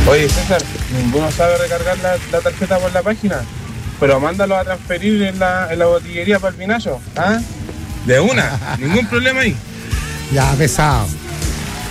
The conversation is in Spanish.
Oye, César, ninguno sabe recargar la tarjeta por la página, pero mándalo a transferir en la botillería para el vinazo, ¿ah? De una, ningún problema ahí. Ya, pesado.